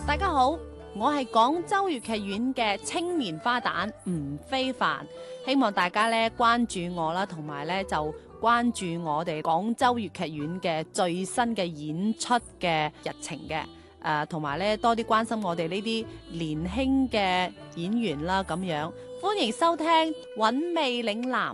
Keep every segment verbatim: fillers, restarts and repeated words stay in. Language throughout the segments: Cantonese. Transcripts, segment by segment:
大家好，我係廣州粵劇院嘅青年花旦吳非凡，希望大家咧關注我啦，同埋咧就關注我哋廣州粵劇院嘅最新嘅演出嘅日程嘅，誒同埋咧多啲關心我哋呢啲年輕嘅演員啦，咁樣歡迎收聽《韻味嶺南》。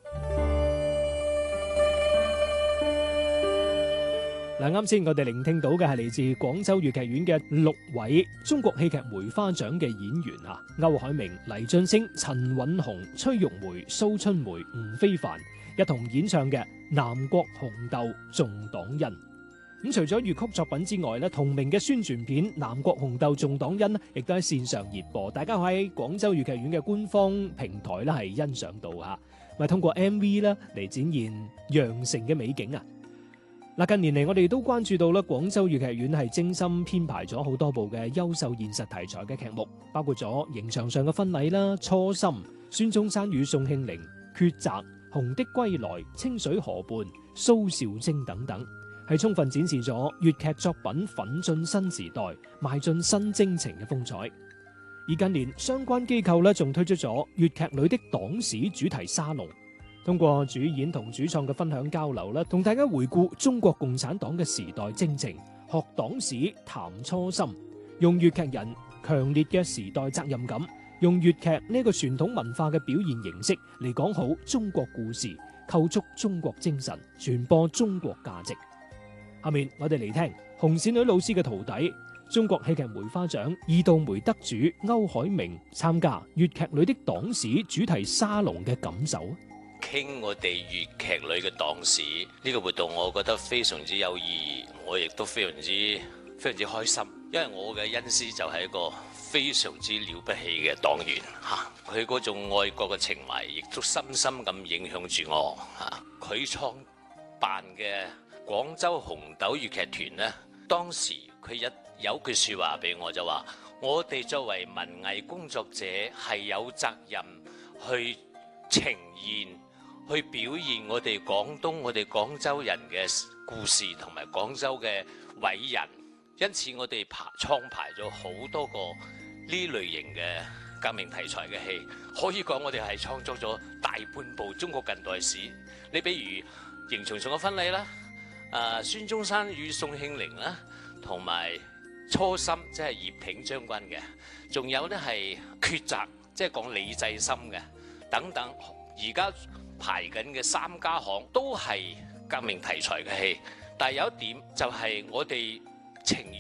嗱，啱先我哋聆聽到嘅係嚟自廣州粵劇院嘅六位中國戲劇梅花獎嘅演員啊，歐海明、黎俊升、陳韻紅、崔玉梅、蘇春梅、吳非凡一同演唱嘅《南國紅豆頌黨恩》。咁除咗粵曲作品之外咧，同名嘅宣傳片《南國紅豆頌黨恩》亦都喺線上熱播，大家可以喺廣州粵劇院嘅官方平台咧係欣賞到吓，咪通過 M V 啦嚟展現羊城嘅美景啊！嗱，近年嚟我哋都關注到啦，廣州粵劇院係精心編排咗好多部嘅優秀現實題材嘅劇目，包括咗《刑場上嘅婚禮》啦、《初心》、《孫中山與宋慶齡》、《抉擇》、《紅的歸來》、《清水河畔》、《蘇兆徵》等等，係充分展示咗粵劇作品奮進新時代、邁進新征程嘅風采。而近年相關機構咧仲推出咗粵劇裏的黨史主題沙龍。通過主演同主創嘅分享交流啦，同大家回顧中國共產黨嘅時代征程，學黨史談初心，用粵劇人強烈嘅時代責任感，用粵劇呢個傳統文化嘅表現形式嚟講好中國故事，構築中國精神，傳播中國價值。下面我哋嚟聽紅線女老師嘅徒弟，中國戲劇梅花獎二道梅得主歐海明參加粵劇裏的黨史主題沙龍嘅感受。 傾我哋粵劇裏嘅黨史呢個活動，我覺得非常之有意義，我亦都非常之非常之開心，因為我嘅恩師就係一個非常之了不起嘅黨員嚇，佢嗰種愛國嘅情懷亦都深深咁影響住我嚇。佢創辦嘅廣州紅豆粵劇團呢，當時佢一有句説話俾我就話：我哋作為文藝工作者係有責任去呈現。去表現我哋廣東、我哋廣州人嘅故事同埋廣州嘅偉人，因此我哋排創排咗好多個呢類型嘅革命題材嘅戲，可以講我哋係創作咗大半部中國近代史。你比如《刑場上嘅婚禮》啦，啊孫中山與宋慶齡啦，同埋初心即係葉挺將軍嘅，仲有呢係抉擇，即係講李濟深嘅等等，而家排緊嘅三家巷都係革命題材嘅戲，但係有一點就係我哋呈